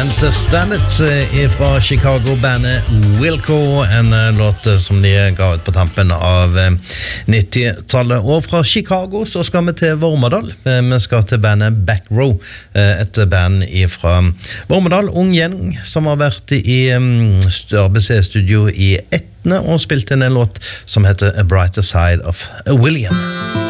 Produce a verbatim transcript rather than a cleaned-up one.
Can't Stand It fra Chicago-bandet Wilco, en låt som de ga ut på tampen av nittitallet. Og fra Chicago så skal vi til Vormedal. Vi skal til bandet Back Row, et band fra Vormedal, ung gjeng som har vært i R B C-studio i Etne og spilt inn en låt som heter A Brighter Side of a William.